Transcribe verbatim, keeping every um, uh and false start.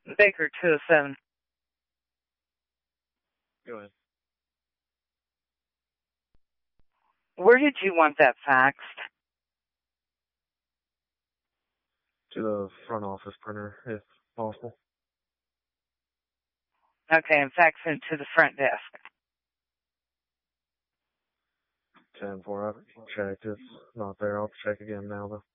Baker two oh seven. Go ahead. Where did you want that faxed? To the front office printer, if possible. Okay, and fax it to the front desk. ten four, I've checked. It's not there. I'll check again now, though.